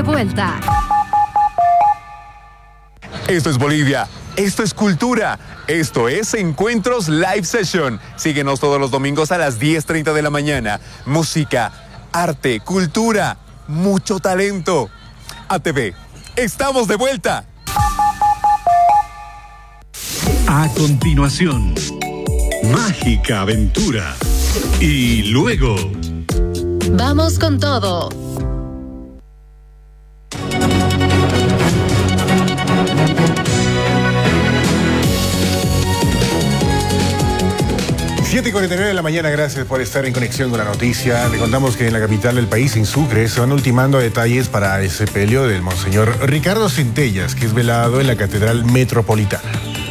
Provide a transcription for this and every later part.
de vuelta. Esto es Bolivia, esto es cultura, esto es Encuentros Live Session. Síguenos todos los domingos a las 10:30 de la mañana. Música, arte, cultura, mucho talento. ATV, estamos de vuelta. A continuación, Mágica Aventura. Y luego, Vamos con todo. Siete y 49 de la mañana, gracias por estar en conexión con la noticia. Le contamos que en la capital del país, en Sucre, se van ultimando detalles para el sepelio del monseñor Ricardo Centellas, que es velado en la Catedral Metropolitana.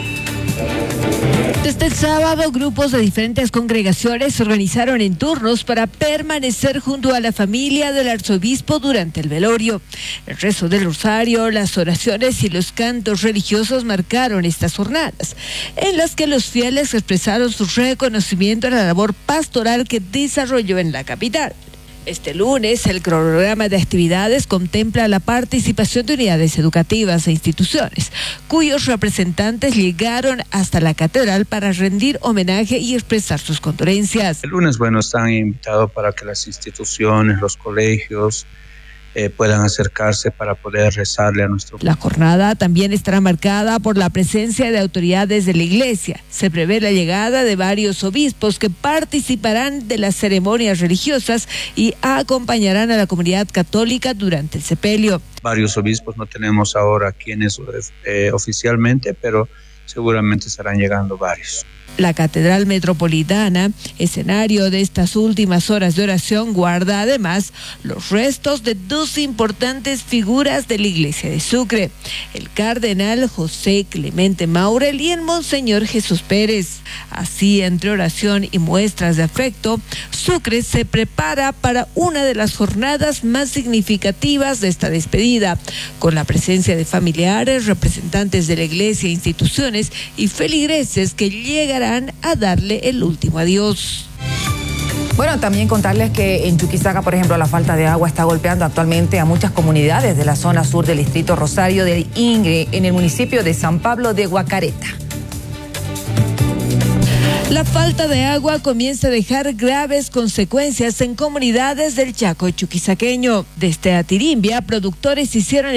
Desde el sábado, grupos de diferentes congregaciones se organizaron en turnos para permanecer junto a la familia del arzobispo durante el velorio. El rezo del rosario, las oraciones y los cantos religiosos marcaron estas jornadas, en las que los fieles expresaron su reconocimiento a la labor pastoral que desarrolló en la capital. Este lunes, el cronograma de actividades contempla la participación de unidades educativas e instituciones, cuyos representantes llegaron hasta la catedral para rendir homenaje y expresar sus condolencias. El lunes, están invitados para que las instituciones, los colegios, puedan acercarse para poder rezarle a nuestro pueblo. La jornada también estará marcada por la presencia de autoridades de la iglesia. Se prevé la llegada de varios obispos que participarán de las ceremonias religiosas y acompañarán a la comunidad católica durante el sepelio. Varios obispos, no tenemos ahora quienes oficialmente, pero seguramente estarán llegando varios. La Catedral Metropolitana, escenario de estas últimas horas de oración, guarda además los restos de dos importantes figuras de la Iglesia de Sucre, el cardenal José Clemente Maurel y el monseñor Jesús Pérez. Así, entre oración y muestras de afecto, Sucre se prepara para una de las jornadas más significativas de esta despedida, con la presencia de familiares, representantes de la Iglesia, instituciones y feligreses que llegarán a darle el último adiós. Bueno, también contarles que en Chuquisaca, por ejemplo, la falta de agua está golpeando actualmente a muchas comunidades de la zona sur del distrito Rosario del Ingre, en el municipio de San Pablo de Guacareta. La falta de agua comienza a dejar graves consecuencias en comunidades del Chaco chuquisaqueño. Desde Atirimbia, productores hicieron